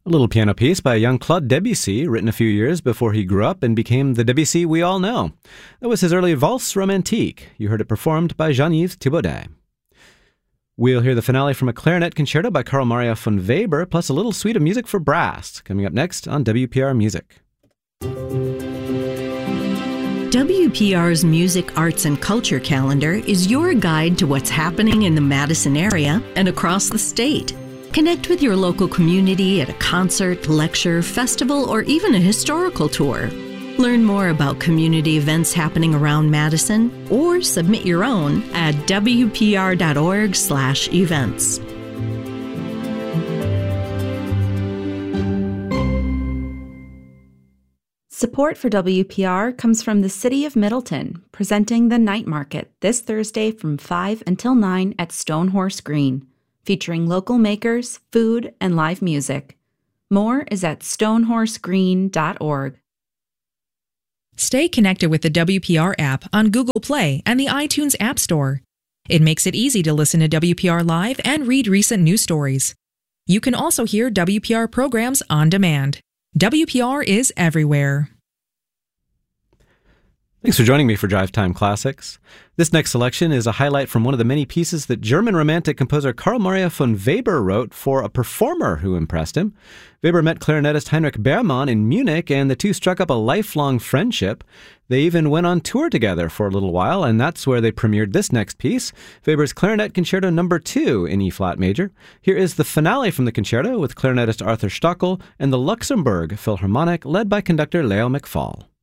A little piano piece by young Claude Debussy, written a few years before he grew up and became the Debussy we all know. That was his early Valse Romantique. You heard it performed by Jean-Yves Thibaudet. We'll hear the finale from a clarinet concerto by Carl Maria von Weber, plus a little suite of music for brass, coming up next on WPR Music. WPR's Music, Arts, and Culture calendar is your guide to what's happening in the Madison area and across the state. Connect with your local community at a concert, lecture, festival, or even a historical tour. Learn more about community events happening around Madison or submit your own at wpr.org/events. Support for WPR comes from the City of Middleton, presenting the Night Market this Thursday from 5 until 9 at Stonehorse Green, featuring local makers, food, and live music. More is at stonehorsegreen.org. Stay connected with the WPR app on Google Play and the iTunes App Store. It makes it easy to listen to WPR Live and read recent news stories. You can also hear WPR programs on demand. WPR is everywhere. Thanks for joining me for Drive Time Classics. This next selection is a highlight from one of the many pieces that German Romantic composer Carl Maria von Weber wrote for a performer who impressed him. Weber met clarinetist Heinrich Beermann in Munich, and the two struck up a lifelong friendship. They even went on tour together for a little while, and that's where they premiered this next piece, Weber's Clarinet Concerto No. 2 in E-flat major. Here is the finale from the concerto with clarinetist Arthur Stockel and the Luxembourg Philharmonic, led by conductor Leo McFall.